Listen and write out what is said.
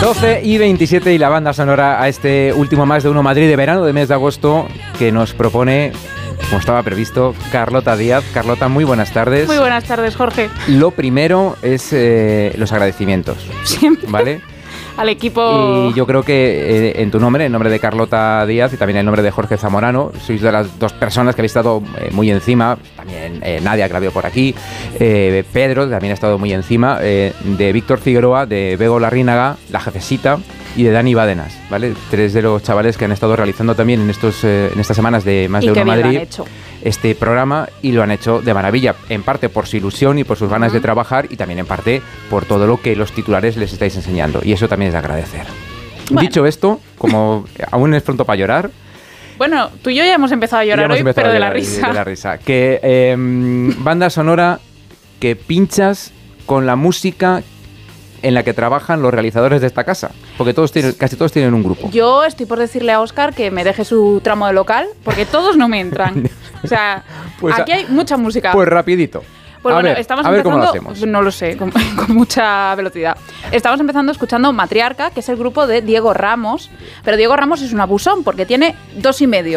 12:27 y la banda sonora a este último Más de Uno Madrid de verano de mes de agosto que nos propone, como estaba previsto, Carlota Díaz. Carlota, muy buenas tardes. Muy buenas tardes, Jorge. Lo primero es los agradecimientos. Siempre. ¿Vale? Al equipo. Y yo creo que en tu nombre, en nombre de Carlota Díaz y también en nombre de Jorge Zamorano, sois de las dos personas que habéis estado muy encima. También Nadia, que la veo por aquí. Pedro, también ha estado muy encima. De Víctor Figueroa, de Bego Larrínaga, la jefecita, y de Dani Bádenas, ¿vale? 3 de los chavales que han estado realizando también en estas semanas de Más de Uno Madrid este programa, y lo han hecho de maravilla, en parte por su ilusión y por sus ganas de trabajar, y también en parte por todo lo que los titulares les estáis enseñando, y eso también es de agradecer. Bueno. Dicho esto, como aún es pronto para llorar. Bueno, tú y yo ya hemos empezado a llorar hoy, pero de la risa. De la risa. Que banda sonora que pinchas con la música en la que trabajan los realizadores de esta casa, porque casi todos tienen un grupo. Yo estoy por decirle a Óscar que me deje su tramo de local, porque todos no me entran. O sea, pues aquí hay mucha música. Pues rapidito. Pues bueno, estamos empezando, ¿cómo lo hacemos? No lo sé, con mucha velocidad. Estamos empezando escuchando Matriarca, que es el grupo de Diego Ramos, pero Diego Ramos es un abusón, porque tiene 2,5.